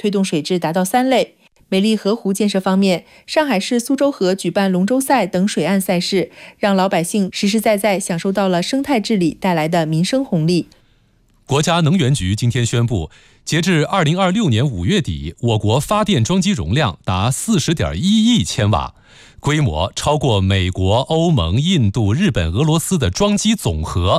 推动水质达到3类。美丽河湖建设方面，上海市苏州河举办龙舟赛等水岸赛事，让老百姓实实在在享受到了生态治理带来的民生红利。 国家能源局今天宣布，截至2026年5月底，我国发电装机容量达40.1亿千瓦，规模超过美国、欧盟、印度、日本、俄罗斯的装机总和。